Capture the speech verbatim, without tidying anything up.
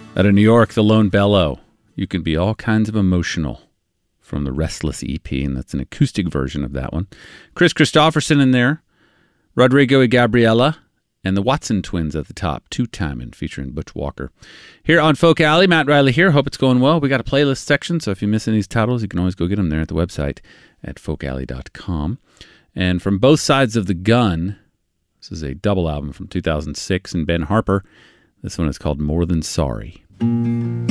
Out of New York, The Lone Bellow. You can be all kinds of emotional, from the Restless E P, and that's an acoustic version of that one. Chris Christopherson in there, Rodrigo y Gabriela, and the Watson Twins at the top, Two-Timing, featuring Butch Walker. Here on Folk Alley, Matt Riley here. Hope it's going well. We got a playlist section, so if you miss any of these titles, you can always go get them there at the website at folk alley dot com. And from both sides of the gun, this is a double album from two thousand six, and Ben Harper. This one is called More Than Sorry.